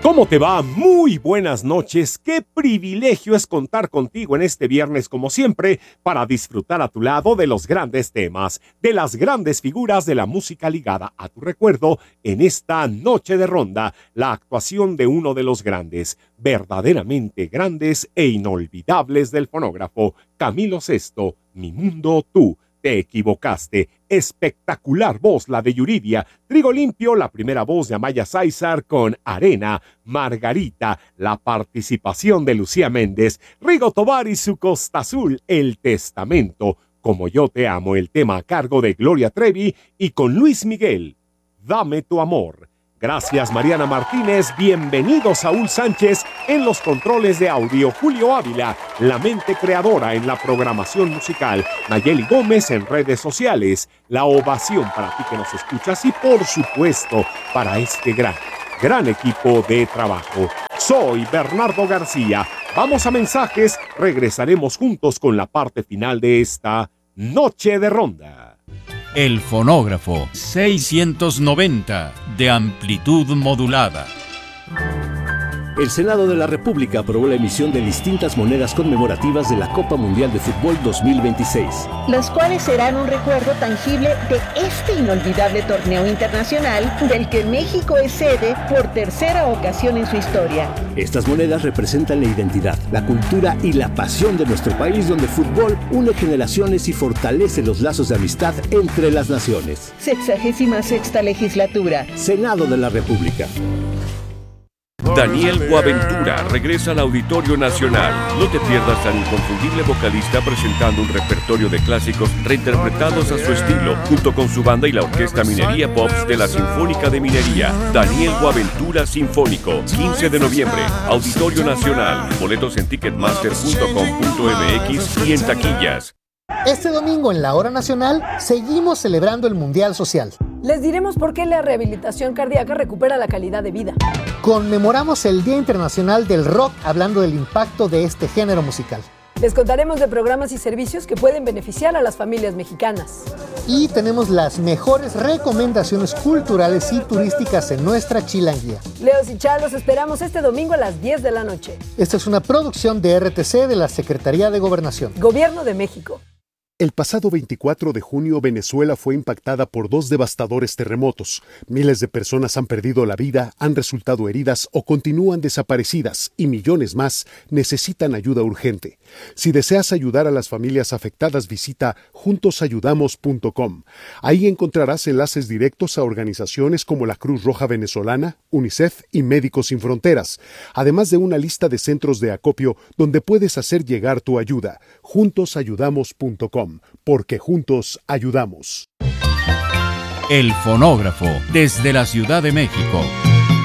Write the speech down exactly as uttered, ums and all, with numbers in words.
¿Cómo te va? Muy buenas noches. Qué privilegio es contar contigo en este viernes, como siempre, para disfrutar a tu lado de los grandes temas, de las grandes figuras de la música ligada a tu recuerdo en esta noche de ronda, la actuación de uno de los grandes, verdaderamente grandes e inolvidables del fonógrafo, Camilo Sesto, Mi Mundo Tú. Te equivocaste. Espectacular voz la de Yuridia. Trigo Limpio, la primera voz de Amaya Sáizar con Arena. Margarita, la participación de Lucía Méndez. Rigo Tovar y su Costa Azul, El Testamento. Como yo te amo, el tema a cargo de Gloria Trevi. Y con Luis Miguel, Dame tu amor. Gracias, Mariana Martínez. Bienvenido, Saúl Sánchez, en los controles de audio. Julio Ávila, la mente creadora en la programación musical. Nayeli Gómez en redes sociales. La ovación para ti que nos escuchas y, por supuesto, para este gran, gran equipo de trabajo. Soy Bernardo García. Vamos a mensajes. Regresaremos juntos con la parte final de esta noche de ronda. El fonógrafo seiscientos noventa de amplitud modulada. El Senado de la República aprobó la emisión de distintas monedas conmemorativas de la Copa Mundial de Fútbol dos mil veintiséis. Las cuales serán un recuerdo tangible de este inolvidable torneo internacional del que México es sede por tercera ocasión en su historia. Estas monedas representan la identidad, la cultura y la pasión de nuestro país, donde el fútbol une generaciones y fortalece los lazos de amistad entre las naciones. Sexagésima sexta legislatura. Senado de la República. Daniel Boaventura regresa al Auditorio Nacional. No te pierdas al inconfundible vocalista presentando un repertorio de clásicos reinterpretados a su estilo, junto con su banda y la Orquesta Minería Pops de la Sinfónica de Minería. Daniel Boaventura Sinfónico, quince de noviembre, Auditorio Nacional. Boletos en ticketmaster punto com punto m x y en taquillas. Este domingo en la Hora Nacional seguimos celebrando el Mundial Social. Les diremos por qué la rehabilitación cardíaca recupera la calidad de vida. Conmemoramos el Día Internacional del Rock hablando del impacto de este género musical. Les contaremos de programas y servicios que pueden beneficiar a las familias mexicanas. Y tenemos las mejores recomendaciones culturales y turísticas en nuestra chilanguía. Leos y Chá, los esperamos este domingo a las diez de la noche. Esta es una producción de R T C de la Secretaría de Gobernación. Gobierno de México. El pasado veinticuatro de junio, Venezuela fue impactada por dos devastadores terremotos. Miles de personas han perdido la vida, han resultado heridas o continúan desaparecidas, y millones más necesitan ayuda urgente. Si deseas ayudar a las familias afectadas, visita juntos ayudamos punto com. Ahí encontrarás enlaces directos a organizaciones como la Cruz Roja Venezolana, UNICEF y Médicos Sin Fronteras, además de una lista de centros de acopio donde puedes hacer llegar tu ayuda. juntos ayudamos punto com. Porque juntos ayudamos. El fonógrafo desde la Ciudad de México.